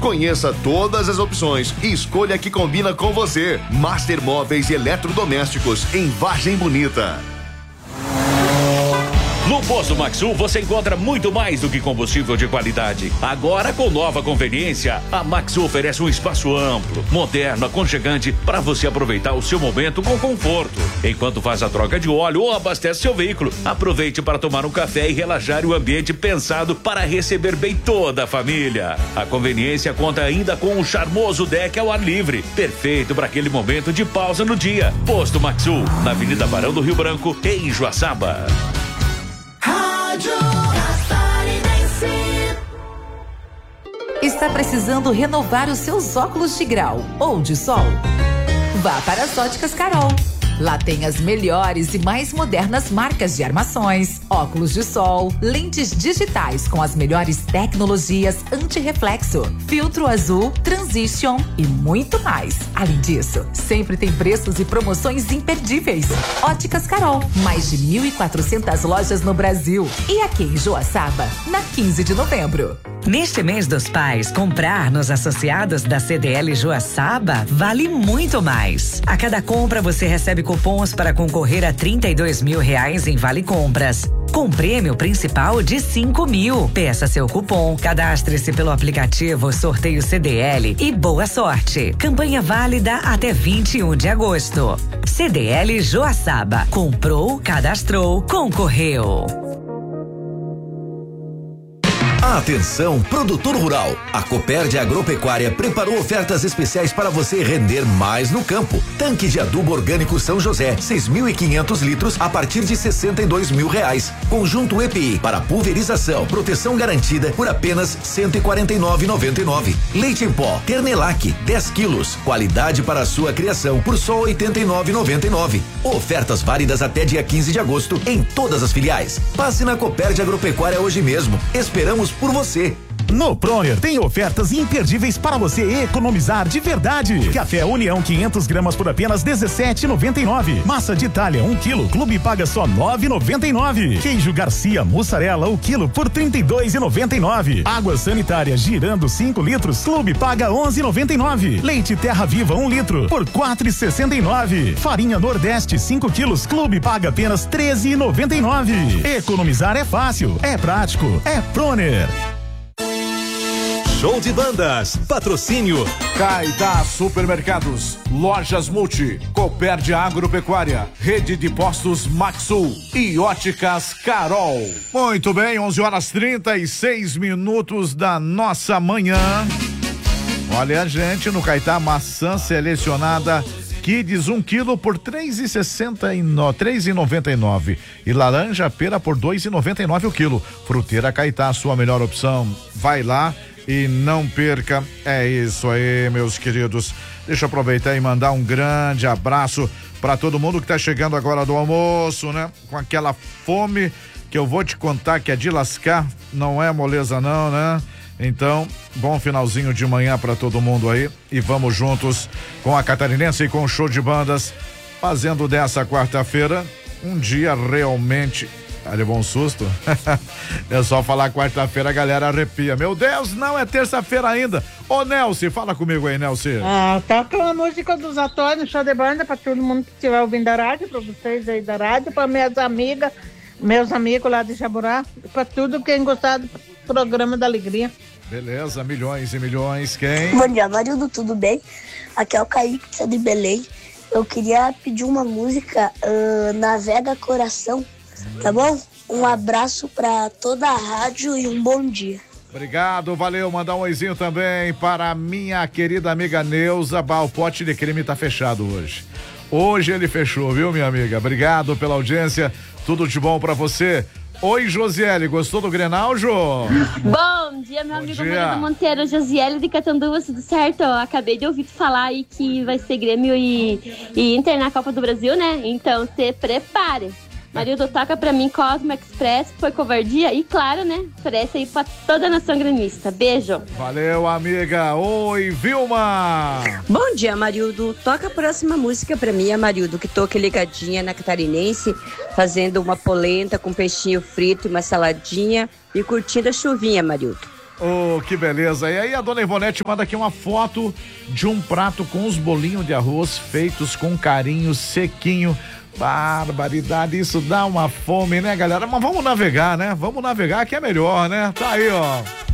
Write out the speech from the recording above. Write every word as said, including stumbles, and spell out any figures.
Conheça todas as opções e escolha a que combina com você. Master Móveis e Eletrodomésticos em Vargem Bonita. No Posto Maxul você encontra muito mais do que combustível de qualidade. Agora com nova conveniência, a Maxul oferece um espaço amplo, moderno, aconchegante para você aproveitar o seu momento com conforto. Enquanto faz a troca de óleo ou abastece seu veículo, aproveite para tomar um café e relaxar o ambiente pensado para receber bem toda a família. A conveniência conta ainda com um charmoso deck ao ar livre, perfeito para aquele momento de pausa no dia. Posto Maxul, na Avenida Barão do Rio Branco, em Joaçaba. Está precisando renovar os seus óculos de grau ou de sol? Vá para as Óticas Carol. Lá tem as melhores e mais modernas marcas de armações, óculos de sol, lentes digitais com as melhores tecnologias anti-reflexo, filtro azul, transition e muito mais. Além disso, sempre tem preços e promoções imperdíveis. Óticas Carol, mais de mil e quatrocentas lojas no Brasil. E aqui em Joaçaba, na quinze de novembro. Neste mês dos pais, comprar nos associados da C D L Joaçaba vale muito mais. A cada compra você recebe cupons para concorrer a trinta e dois mil reais em Vale Compras, com prêmio principal de cinco mil. Peça seu cupom, cadastre-se pelo aplicativo Sorteio C D L e boa sorte. Campanha válida até vinte e um de agosto. C D L Joaçaba. Comprou, cadastrou, concorreu. Atenção, produtor rural. A Copérdia Agropecuária preparou ofertas especiais para você render mais no campo. Tanque de adubo orgânico São José, seis mil e quinhentos litros a partir de sessenta e dois mil reais. Conjunto E P I para pulverização, proteção garantida por apenas cento e quarenta e nove reais e noventa e nove centavos. Leite em pó Ternelac, dez quilos. Qualidade para a sua criação por só oitenta e nove reais e noventa e nove centavos. Ofertas válidas até dia quinze de agosto em todas as filiais. Passe na Copérdia Agropecuária hoje mesmo. Esperamos por você. No Proner tem ofertas imperdíveis para você economizar de verdade. Café União quinhentas gramas por apenas dezessete reais e noventa e nove centavos. Massa de Itália um quilo, Clube paga só nove reais e noventa e nove centavos. Queijo Garcia mussarela o quilo por trinta e dois reais e noventa e nove centavos. Água sanitária girando cinco litros, Clube paga onze reais e noventa e nove centavos. Leite Terra Viva um litro por quatro reais e sessenta e nove centavos. Farinha Nordeste cinco quilos, Clube paga apenas treze reais e noventa e nove centavos. Economizar é fácil, é prático, é Proner. Show de bandas, patrocínio Caetá Supermercados, Lojas Multi, Copérdia Agropecuária, Rede de Postos Maxul e Óticas Carol. Muito bem, onze horas trinta e seis minutos da nossa manhã. Olha, gente, no Caetá, maçã selecionada Kids um quilo por três reais e sessenta e nove, três reais e noventa e nove e laranja pera por dois reais e noventa e nove o quilo. Fruteira Caetá, sua melhor opção. Vai lá e não perca. É isso aí, meus queridos. Deixa eu aproveitar e mandar um grande abraço para todo mundo que tá chegando agora do almoço, né? Com aquela fome que eu vou te contar que é de lascar, não é moleza não, né? Então, bom finalzinho de manhã para todo mundo aí e vamos juntos com a Catarinense e com o show de bandas, fazendo dessa quarta-feira um dia realmente... Ah, levou um susto? É só falar quarta-feira, a galera arrepia. Meu Deus, não é terça-feira ainda. Ô, Nelson, fala comigo aí, Nelson. Ah, toca a música dos atores no show de banda pra todo mundo que estiver ouvindo a rádio, pra vocês aí da rádio, pra minhas amigas, meus amigos lá de Jaburá, pra tudo quem gostar do programa da alegria. Beleza, milhões e milhões, quem? Bom dia, Marildo, tudo bem? Aqui é o Kaique, que é de Belém. Eu queria pedir uma música, uh, Navega Coração. Tá bom? Um abraço pra toda a rádio e um bom dia. Obrigado, valeu. Mandar um oizinho também para a minha querida amiga Neuza. Bah, o pote de creme tá fechado hoje. Hoje ele fechou, viu, minha amiga? Obrigado pela audiência. Tudo de bom pra você. Oi, Josiele, gostou do Grenal, Jô? Bom dia, meu bom amigo Marido Monteiro, Josiele de Catanduva, tudo certo? Eu acabei de ouvir tu falar aí que vai ser Grêmio e, e Inter na Copa do Brasil, né? Então se prepare. Marildo, toca pra mim Cosmo Express, foi covardia e claro, né? Oferece aí pra toda a nação gremista. Beijo. Valeu, amiga. Oi, Vilma. Bom dia, Marildo. Toca a próxima música pra mim, a Marildo, que tô aqui ligadinha na Catarinense, fazendo uma polenta com peixinho frito e uma saladinha e curtindo a chuvinha, Marildo. Oh, que beleza. E aí a dona Ivonete manda aqui uma foto de um prato com os bolinhos de arroz feitos com carinho, sequinho. Barbaridade, isso dá uma fome, né, galera? Mas vamos navegar, né? Vamos navegar que é melhor, né? Tá aí, ó.